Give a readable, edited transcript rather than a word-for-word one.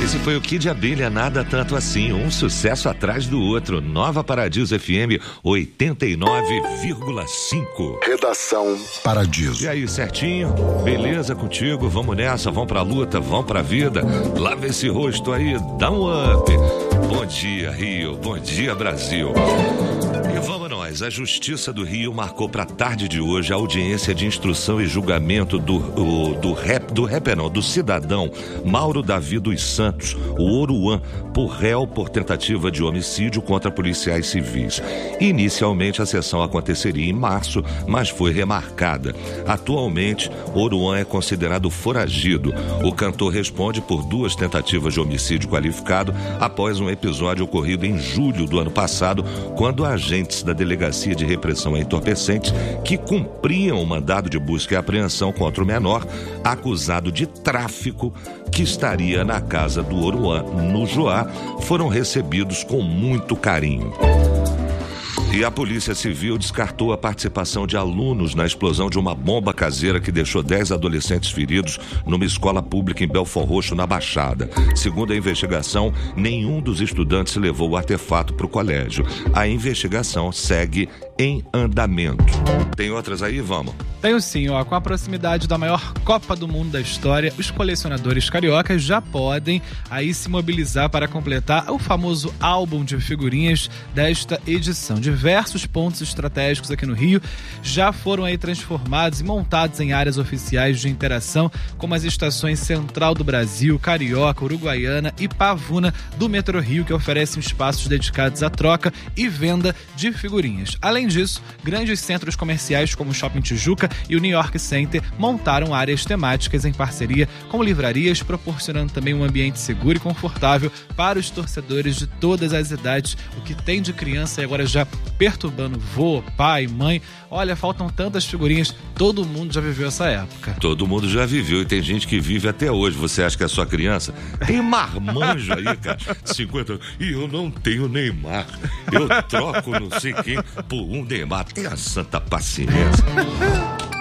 Esse foi o Kid Abelha, Nada Tanto Assim, um sucesso atrás do outro. Nova Paradiso FM 89,5. Redação Paradiso. E aí, certinho? Beleza contigo? Vamos nessa, vamos pra luta, vamos pra vida. Lava esse rosto aí, dá um up. Bom dia, Rio. Bom dia, Brasil. E vamos nós. A Justiça do Rio marcou para a tarde de hoje a audiência de instrução e julgamento do cidadão Mauro Davi dos Santos, o Oruan, réu por tentativa de homicídio contra policiais civis. Inicialmente a sessão aconteceria em março, mas foi remarcada. Atualmente, Oruan é considerado foragido. O cantor responde por 2 tentativas de homicídio qualificado após um episódio ocorrido em julho do ano passado, quando agentes da Delegacia de Repressão a Entorpecentes, que cumpriam o mandado de busca e apreensão contra o menor, acusado de tráfico, que estaria na casa do Oruan, no Joá, foram recebidos com muito carinho. E a Polícia Civil descartou a participação de alunos na explosão de uma bomba caseira que deixou 10 adolescentes feridos numa escola pública em Belford Roxo, na Baixada. Segundo a investigação, nenhum dos estudantes levou o artefato para o colégio. A investigação segue em andamento. Tem outras aí? Vamos. Tenho sim, ó. Com a proximidade da maior Copa do Mundo da história, os colecionadores cariocas já podem aí se mobilizar para completar o famoso álbum de figurinhas desta edição. Diversos pontos estratégicos aqui no Rio já foram aí transformados e montados em áreas oficiais de interação, como as estações Central do Brasil, Carioca, Uruguaiana e Pavuna do Metrô Rio, que oferecem espaços dedicados à troca e venda de figurinhas. Além disso, grandes centros comerciais como o Shopping Tijuca e o New York Center montaram áreas temáticas em parceria com livrarias, proporcionando também um ambiente seguro e confortável para os torcedores de todas as idades. O que tem de criança e agora já perturbando vô, pai, mãe. Olha, faltam tantas figurinhas, todo mundo já viveu essa época. Todo mundo já viveu e tem gente que vive até hoje. Você acha que é sua criança? Tem marmanjo aí, cara, 50 anos. E eu não tenho Neymar. Eu troco não sei quem por um Neymar. Tenha santa paciência.